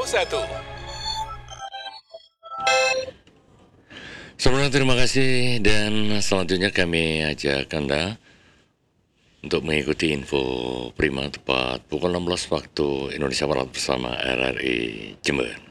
Sebelumnya terima kasih dan selanjutnya kami ajak Anda untuk mengikuti info Prima tepat pukul 16 waktu Indonesia Barat bersama RRI Jember.